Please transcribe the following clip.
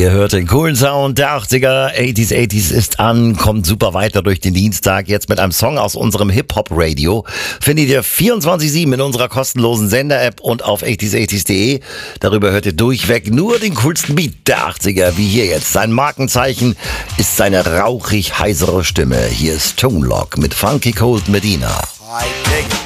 Ihr hört den coolen Sound der 80er. 80s ist an, kommt super weiter durch den Dienstag. Jetzt mit einem Song aus unserem Hip-Hop-Radio. Findet ihr 24/7 in unserer kostenlosen Sender-App und auf 80s80s.de. Darüber hört ihr durchweg nur den coolsten Beat der 80er, wie hier jetzt. Sein Markenzeichen ist seine rauchig heisere Stimme. Hier ist Tone Loc mit Funky Cold Medina. I dig it.